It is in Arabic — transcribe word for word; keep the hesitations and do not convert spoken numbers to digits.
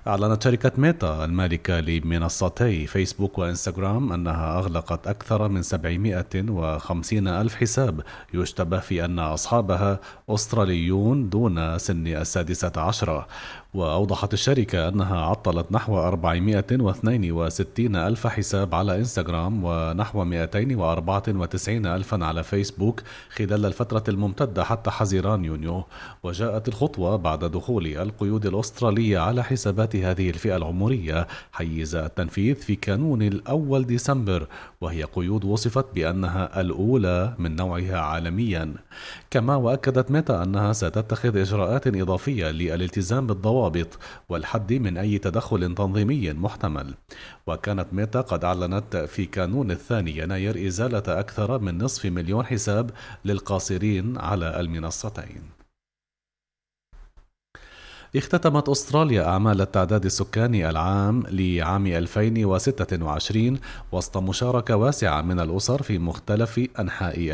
أعلنت شركة ميتا المالكة لمنصتي فيسبوك وإنستغرام أنها أغلقت أكثر من سبعمائة وخمسين ألف حساب يشتبه في أن أصحابها أستراليون دون سن السادسة عشرة. وأوضحت الشركة أنها عطلت نحو أربعمائة واثنين وستين ألف حساب على إنستغرام ونحو مئتين وأربعة وتسعين ألفا على فيسبوك خلال الفترة الممتدة حتى حزيران يونيو. وجاءت الخطوة بعد دخول القيود الأسترالية على حسابات هذه الفئة العمرية حيز التنفيذ في كانون الأول ديسمبر، وهي قيود وصفت بأنها الأولى من نوعها عالميا. كما وأكدت ميتا أنها ستتخذ إجراءات إضافية للالتزام بالضوابط والحد من أي تدخل تنظيمي محتمل. وكانت ميتا قد أعلنت في كانون الثاني يناير إزالة أكثر من نصف مليون حساب للقاصرين على المنصتين. اختتمت أستراليا أعمال التعداد السكاني العام لعام ألفين وستة وعشرين وسط مشاركة واسعة من الأسر في مختلف أنحاء